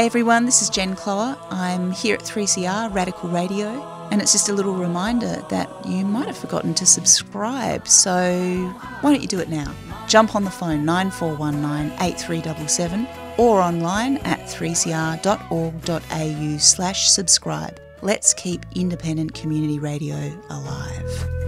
Hey everyone, this is Jen Clower. I'm here at 3CR Radical Radio, and it's just a little reminder that you might have forgotten to subscribe, so why don't you do it now? Jump on the phone 9419 8377 or online at 3cr.org.au/subscribe. Let's keep independent community radio alive.